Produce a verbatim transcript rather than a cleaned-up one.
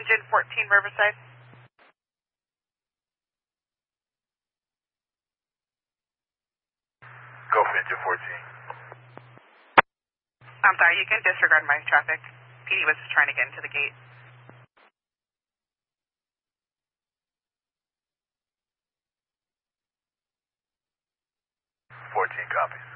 Engine fourteen Riverside. Go for engine fourteen. I'm sorry, you can disregard my traffic. P D was just trying to get into the gate. fourteen copies.